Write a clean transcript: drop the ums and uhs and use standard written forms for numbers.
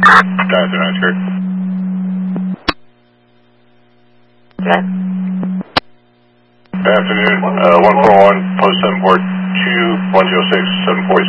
Jonathan Oscar. Okay. Good afternoon. 141, post 742, 106, 740.